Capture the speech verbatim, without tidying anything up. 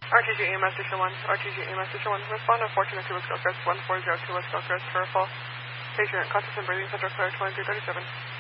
R T G E M S Station one, R T G E M S Station one, respond to fourteen oh two West Gilchrist, one four zero two West Gilchrist for a full patient, conscious and breathing, central clear twenty-three thirty-seven.